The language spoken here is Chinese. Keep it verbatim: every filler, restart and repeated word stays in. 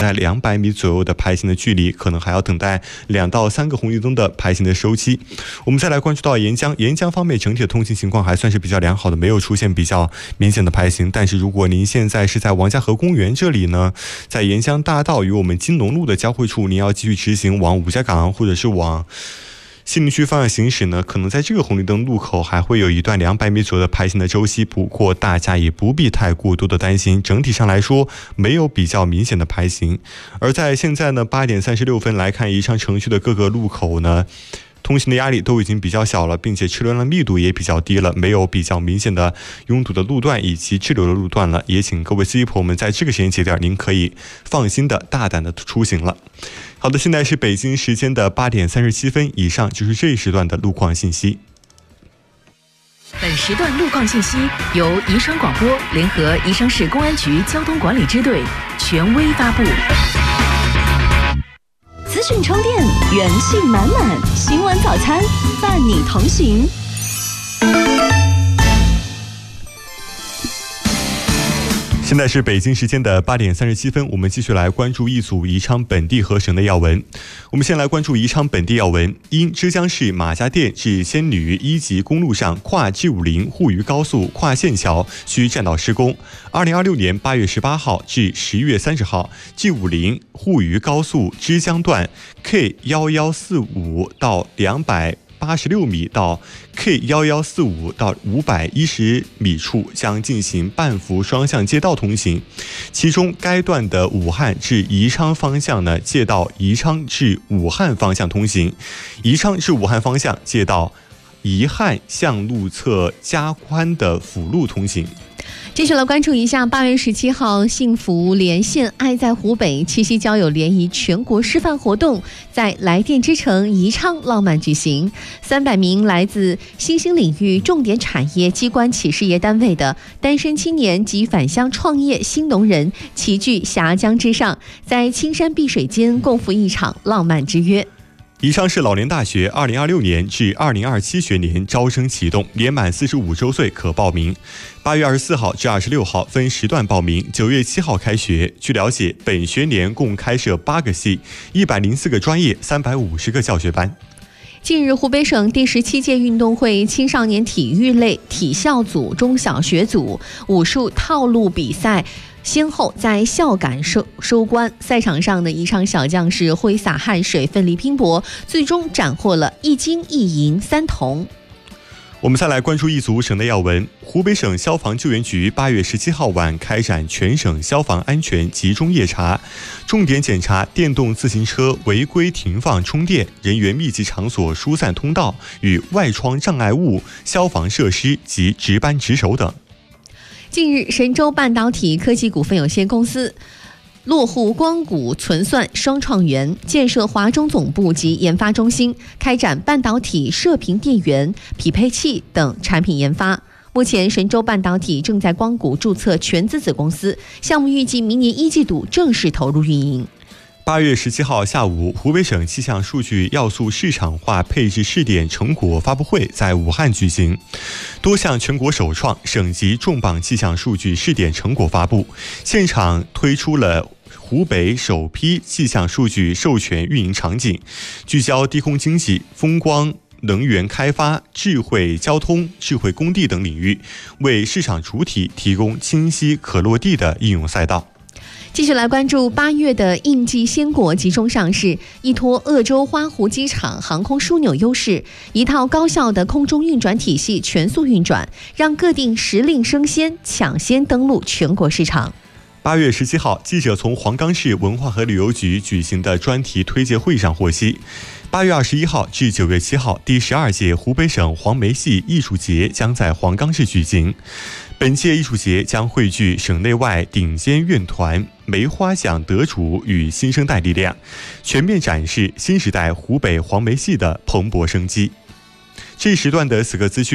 待两百米左右的排行的距离，可能还要等待两到三个红绿灯的排行的收期。我们再来关注到沿江，沿江方面整体的通行情况还算是比较良好的，没有出现比较明显的排行。但是如果您现在是在王家河公园这里呢，在沿江大道与我们金龙路的交汇处，您要继续直行往五家港或者是往西陵区方向行驶呢，可能在这个红绿灯路口还会有一段两百米左右的排行的周期，不过大家也不必太过多的担心，整体上来说没有比较明显的排行。而在现在呢八点三十六分来看，宜昌城区的各个路口呢，通行的压力都已经比较小了，并且车辆的密度也比较低了，没有比较明显的拥堵的路段以及滞留的路段了。也请各位司机朋友们在这个时间节点，您可以放心的大胆的出行了。好的，现在是北京时间的八点三十七分，以上就是这一时段的路况信息。 本时段路况信息由宜昌广播联合宜昌市公安局交通管理支队权威发布。 资讯充电，元气满满，新闻早餐伴你同行。 现在是北京时间的八点三十七分，我们继续来关注一组宜昌本地和省的要闻。我们先来关注宜昌本地要闻，因浙江市马家店至仙女一级公路上跨 G 五零 沪渝高速跨线桥需占道施工，二零二六年八月十八号至十月三十号 G 五零 沪渝高速枝江段 K 一一四五到两百八十六米到 K 一一四五到五百一十米处将进行半幅双向街道通行，其中该段的武汉至宜昌方向呢，借道宜昌至武汉方向通行，宜昌至武汉方向借道宜汉向路侧加宽的辅路通行。 继续来关注一下，八月十七号，幸福连线爱在湖北七夕交友联谊全国示范活动在来电之城宜昌浪漫举行。三百名来自新兴领域重点产业机关企事业单位的单身青年及返乡创业新农人齐聚峡江之上，在青山碧水间共赴一场浪漫之约。 宜昌市老年大学二零二六年至二零二七学年招生启动，年满四十五周岁可报名。八月二十四号至二十六号分时段报名，九月七号开学。据了解，本学年共开设八个系，一百零四个专业，三百五十个教学班。 近日，湖北省第十七届运动会青少年体育类体校组、中小学组武术套路比赛先后在孝感收收官，赛场上的宜昌小将士挥洒汗水，奋力拼搏，最终斩获了一金一银三铜。 我们再来关注一组省内要闻。湖北省消防救援局八月十七号晚开展全省消防安全集中夜查，重点检查电动自行车违规停放充电、人员密集场所疏散通道与外窗障碍物、消防设施及值班值守等。 近日，神州半导体科技股份有限公司落户光谷存算双创园，建设华中总部及研发中心，开展半导体射频电源、匹配器等产品研发。目前，神州半导体正在光谷注册全资子公司，项目预计明年一季度正式投入运营。 八月十七号下午，湖北省气象数据要素市场化配置试点成果发布会在武汉举行，多项全国首创、省级重磅气象数据试点成果发布，现场推出了湖北首批气象数据授权运营场景，聚焦低空经济、风光、能源开发、智慧交通、智慧工地等领域，为市场主体提供清晰可落地的应用赛道。 继续来关注八月的应季鲜果集中上市，依托鄂州花湖机场航空枢纽优势，一套高效的空中运转体系全速运转，让各地时令生鲜抢先登陆全国市场。 八月十七号，记者从黄冈市文化和旅游局举行的专题推介会上获悉，八月二十一号至九月七号，第十二届湖北省黄梅戏艺术节将在黄冈市举行。本届艺术节将汇聚省内外顶尖院团、梅花奖得主与新生代力量，全面展示新时代湖北黄梅戏的蓬勃生机。这一时段的四个资讯。